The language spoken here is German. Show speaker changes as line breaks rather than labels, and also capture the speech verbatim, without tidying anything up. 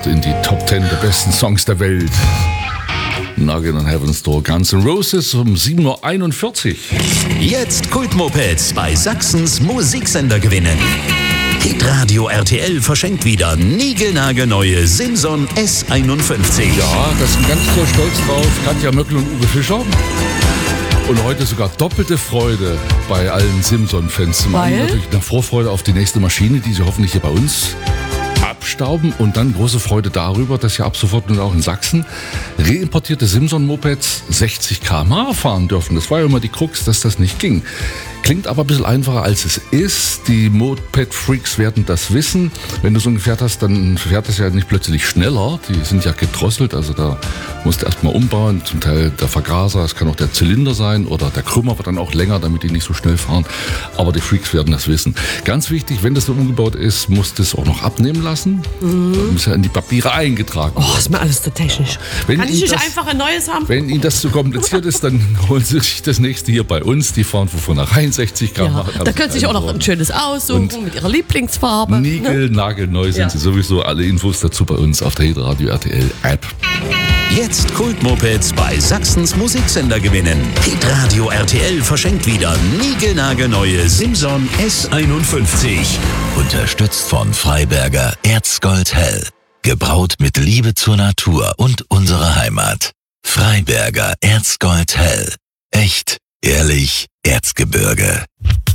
einsortiert in die Top Ten der besten Songs der Welt. Nugget on Heaven's Door, Guns N' Roses um sieben Uhr einundvierzig.
Jetzt Kultmopeds bei Sachsens Musiksender gewinnen. Hitradio R T L verschenkt wieder niegelnagelneue Simson S einundfünfzig.
Ja, das sind ganz so stolz drauf Katja Möckel und Uwe Fischer. Und heute sogar doppelte Freude bei allen Simson-Fans. Zum einen natürlich eine Vorfreude auf die nächste Maschine, die sie hoffentlich hier bei uns abstauben, und dann große Freude darüber, dass ja ab sofort nun auch in Sachsen reimportierte Simson-Mopeds sechzig Kilometer pro Stunde fahren dürfen. Das war ja immer die Krux, dass das nicht ging. Klingt aber ein bisschen einfacher, als es ist. Die Moped-Freaks werden das wissen. Wenn du so ein Gefährt hast, dann fährt das ja nicht plötzlich schneller. Die sind ja gedrosselt, also da musst du erstmal umbauen. Zum Teil der Vergaser, es kann auch der Zylinder sein, oder der Krümmer wird dann auch länger, damit die nicht so schnell fahren. Aber die Freaks werden das wissen. Ganz wichtig, wenn das so umgebaut ist, musst du es auch noch abnehmen lassen. Mhm. Das muss ja in die Papiere eingetragen werden.
Oh, ist mir alles zu technisch.
Wenn
Kann ich
Ihnen
nicht
das,
einfach ein neues haben?
Wenn Ihnen das zu kompliziert ist, dann holen Sie sich das nächste hier bei uns. Die fahren von vornherein sechzig Kilometer pro Stunde.
Ja, da können Sie sich auch noch ein schönes aussuchen und mit Ihrer Lieblingsfarbe.
Nigel, ne? Nagelneu sind ja. Sie sowieso. Alle Infos dazu bei uns auf der Hitradio R T L App.
Jetzt Kultmopeds bei Sachsens Musiksender gewinnen. Hitradio R T L verschenkt wieder niegelnagelneue Simson S einundfünfzig. Unterstützt von Freiberger Erzgold Hell. Gebraut mit Liebe zur Natur und unserer Heimat. Freiberger Erzgold Hell. Echt, ehrlich, Erzgebirge.